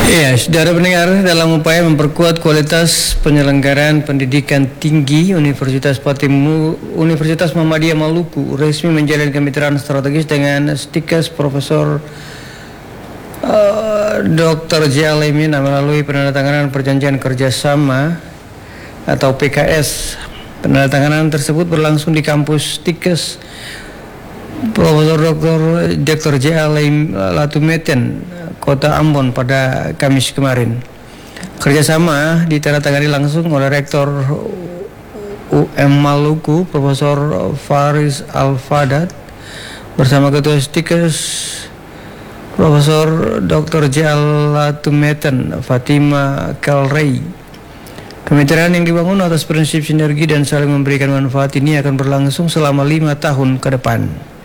Ya, saudara pendengar, dalam upaya memperkuat kualitas penyelenggaraan pendidikan tinggi, Universitas Muhammadiyah Maluku resmi menjalin kemitraan strategis dengan Stikes Profesor Dr. J. Al-Aimin melalui penandatanganan perjanjian kerjasama atau PKS. Penandatanganan tersebut berlangsung di kampus Stikes Profesor Dr. J. Al-Aimin Kota Ambon pada Kamis kemarin. Kerjasama ditandatangani langsung oleh Rektor UM Maluku Profesor Faris Al-Fadat bersama Ketua Stikes Profesor Dr. J. Al-Aimin Fatima Kalrei. Kemitraan yang dibangun atas prinsip sinergi dan saling memberikan manfaat ini akan berlangsung selama 5 tahun ke depan.